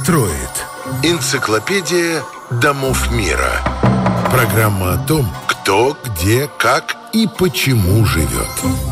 строит? Энциклопедия домов мира. Программа о том, кто, где, как и почему живет.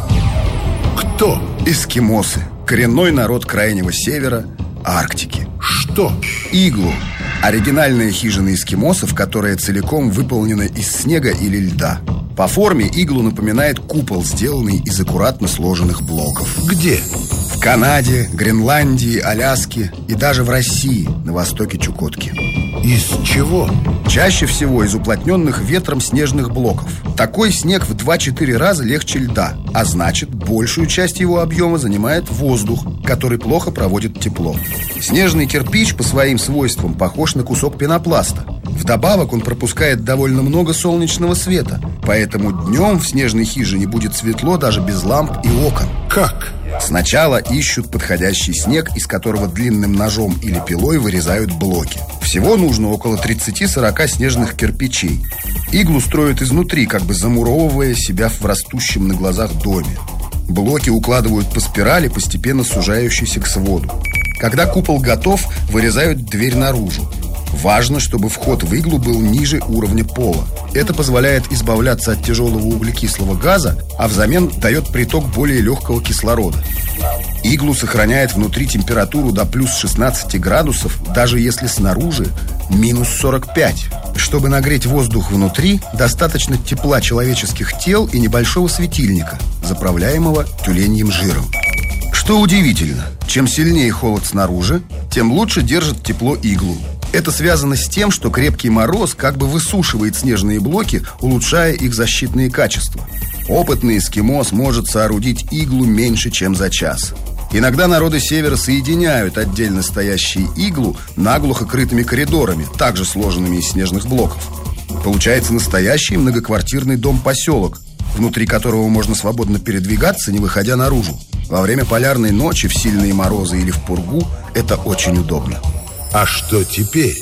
Кто? Эскимосы. Коренной народ Крайнего Севера, Арктики. Что? Иглу. Оригинальная хижина эскимосов, которая целиком выполнена из снега или льда. По форме иглу напоминает купол, сделанный из аккуратно сложенных блоков. Где? В Канаде, Гренландии, Аляске и даже в России, на востоке Чукотки. Из чего? Чаще всего из уплотненных ветром снежных блоков. Такой снег в 2-4 раза легче льда, а значит, большую часть его объема занимает воздух, который плохо проводит тепло. Снежный кирпич по своим свойствам похож на кусок пенопласта. Вдобавок он пропускает довольно много солнечного света, поэтому днем в снежной хижине будет светло даже без ламп и окон. Как? Сначала ищут подходящий снег, из которого длинным ножом или пилой вырезают блоки. Всего нужно около 30-40 снежных кирпичей. Иглу строят изнутри, как бы замуровывая себя в растущем на глазах доме. Блоки укладывают по спирали, постепенно сужающейся к своду. Когда купол готов, вырезают дверь наружу. Важно, чтобы вход в иглу был ниже уровня пола. Это позволяет избавляться от тяжелого углекислого газа, а взамен дает приток более легкого кислорода. Иглу сохраняет внутри температуру до плюс 16 градусов, даже если снаружи минус 45. Чтобы нагреть воздух внутри, достаточно тепла человеческих тел и небольшого светильника, заправляемого тюленьим жиром. Что удивительно, чем сильнее холод снаружи, тем лучше держит тепло иглу. Это связано с тем, что крепкий мороз как бы высушивает снежные блоки, улучшая их защитные качества. Опытный эскимос может соорудить иглу меньше, чем за час. Иногда народы Севера соединяют отдельно стоящие иглу наглухо крытыми коридорами, также сложенными из снежных блоков. Получается настоящий многоквартирный дом-поселок, внутри которого можно свободно передвигаться, не выходя наружу. Во время полярной ночи, в сильные морозы или в пургу это очень удобно. А что теперь?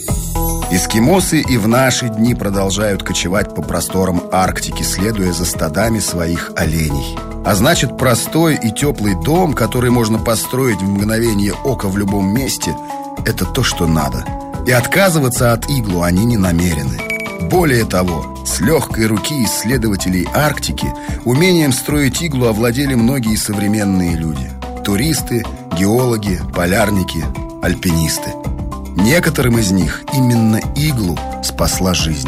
Эскимосы и в наши дни продолжают кочевать по просторам Арктики, следуя за стадами своих оленей. А значит, простой и теплый дом, который можно построить в мгновение ока в любом месте, это то, что надо. И отказываться от иглу они не намерены. Более того, с легкой руки исследователей Арктики умением строить иглу овладели многие современные люди. Туристы, геологи, полярники, альпинисты. Некоторым из них именно иглу спасла жизнь.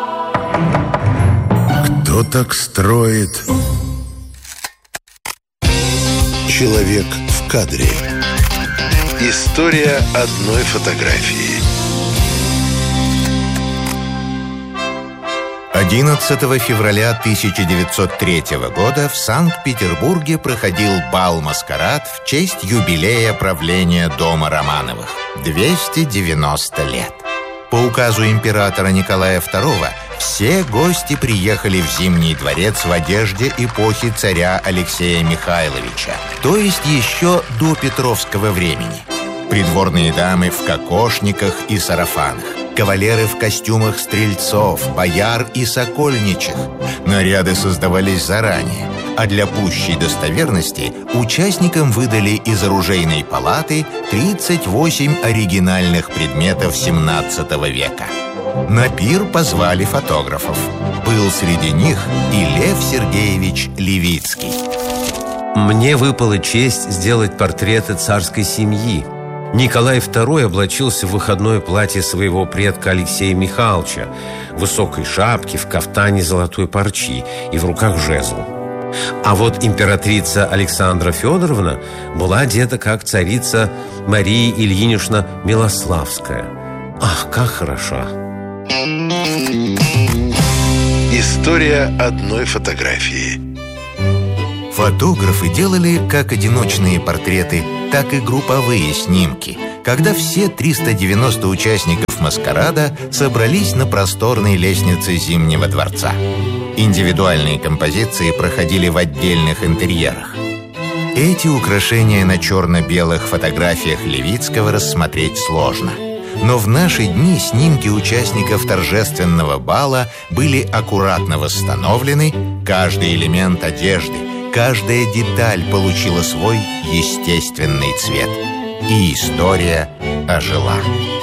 Кто так строит? Человек в кадре. История одной фотографии. 11 февраля 1903 года в Санкт-Петербурге проходил бал-маскарад в честь юбилея правления дома Романовых – 290 лет. По указу императора Николая II все гости приехали в Зимний дворец в одежде эпохи царя Алексея Михайловича, то есть еще до Петровского времени. Придворные дамы в кокошниках и сарафанах, кавалеры в костюмах стрельцов, бояр и сокольничих. Наряды создавались заранее, а для пущей достоверности участникам выдали из оружейной палаты 38 оригинальных предметов 17 века. На пир позвали фотографов. Был среди них и Лев Сергеевич Левицкий. Мне выпала честь сделать портреты царской семьи. Николай II облачился в выходное платье своего предка Алексея Михайловича, в высокой шапке, в кафтане золотой парчи и в руках жезл. А вот императрица Александра Федоровна была одета как царица Мария Ильинична Милославская. Ах, как хороша! История одной фотографии. Фотографы делали как одиночные портреты, так и групповые снимки, когда все 390 участников маскарада собрались на просторной лестнице Зимнего дворца. Индивидуальные композиции проходили в отдельных интерьерах. Эти украшения на черно-белых фотографиях Левицкого рассмотреть сложно. Но в наши дни снимки участников торжественного бала были аккуратно восстановлены, каждый элемент одежды, каждая деталь получила свой естественный цвет. И история ожила.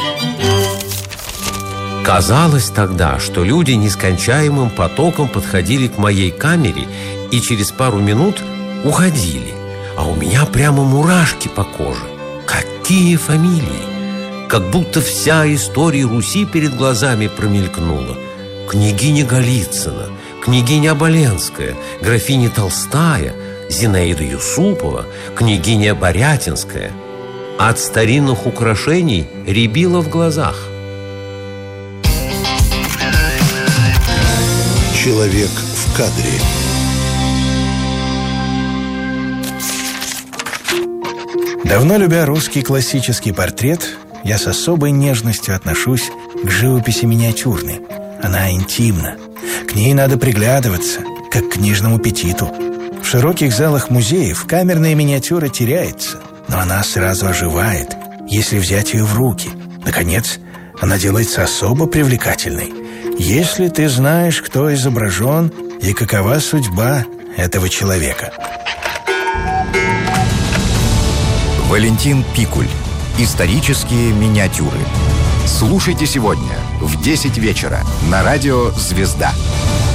Казалось тогда, что люди нескончаемым потоком подходили к моей камере и через пару минут уходили. А у меня прямо мурашки по коже. Какие фамилии! Как будто вся история Руси перед глазами промелькнула. Княгиня Голицына, княгиня Оболенская, графиня Толстая, Зинаида Юсупова, княгиня Борятинская. От старинных украшений рябило в глазах. Человек в кадре. Давно любя русский классический портрет, я с особой нежностью отношусь к живописи миниатюрной. Она интимна. К ней надо приглядываться, как к книжному петиту. В широких залах музеев камерная миниатюра теряется, но она сразу оживает, если взять ее в руки. Наконец, она делается особо привлекательной, если ты знаешь, кто изображен и какова судьба этого человека. Валентин Пикуль. Исторические миниатюры. Слушайте сегодня в 10 вечера на радио «Звезда».